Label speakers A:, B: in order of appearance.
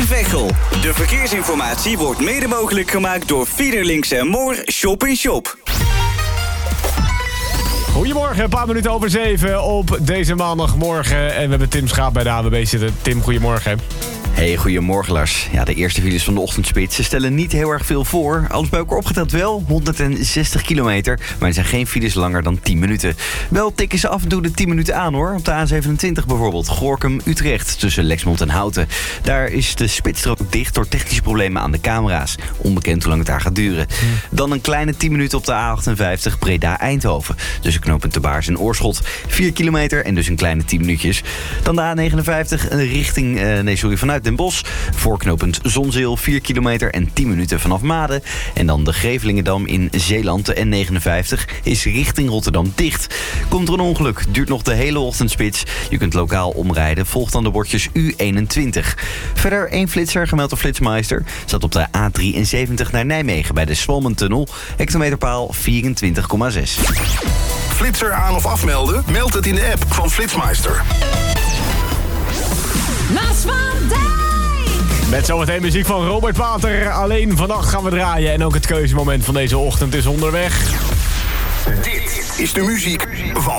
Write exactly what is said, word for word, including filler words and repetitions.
A: Veghel. De verkeersinformatie wordt mede mogelijk gemaakt door Fiederlinks en Moor Shop in Shop.
B: Goedemorgen, een paar minuten over zeven op deze maandagmorgen. En we hebben Tim Schaap bij de A W B zitten. Tim, goedemorgen.
C: Hey, goedemorgen Lars. Ja, de eerste files van de ochtendspits. Ze stellen niet heel erg veel voor. Alles bij elkaar opgeteld wel, honderdzestig kilometer. Maar er zijn geen files langer dan tien minuten. Wel tikken ze af en toe de tien minuten aan hoor. Op de A zevenentwintig bijvoorbeeld. Gorinchem-Utrecht tussen Lexmond en Houten. Daar is de spitsstrook dicht door technische problemen aan de camera's. Onbekend hoe lang het daar gaat duren. Dan een kleine tien minuten op de A achtenvijftig Breda-Eindhoven. Tussen knooppunt De Baars en Oorschot. vier kilometer en dus een kleine tien minuutjes. Dan de A negenenvijftig richting, uh, nee sorry, vanuit Den Bosch. Voor knooppunt Zonzeel, vier kilometer en tien minuten vanaf Maden. En dan de Grevelingendam in Zeeland, de N negenenvijftig, is richting Rotterdam dicht. Komt er een ongeluk, duurt nog de hele ochtendspits. Je kunt lokaal omrijden, volgt dan de bordjes U eenentwintig. Verder één flitser, gemeld door Flitsmeister. Staat op de A drieënzeventig naar Nijmegen bij de Swalmentunnel. Hectometerpaal vierentwintig komma zes.
D: Flitser aan of afmelden? Meld het in de app van Flitsmeister.
E: Maas van Dijk!
B: Met zometeen muziek van Robert Water. Alleen vannacht gaan we draaien. En ook het keuzemoment van deze ochtend is onderweg.
D: Dit is de muziek van